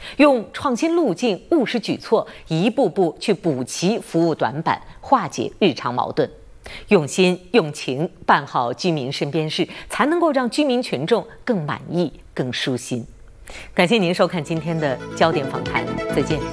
用创新路径、务实举措，一步步去补齐服务短板，化解日常矛盾。用心用情办好居民身边事，才能够让居民群众更满意、更舒心。感谢您收看今天的焦点访谈，再见。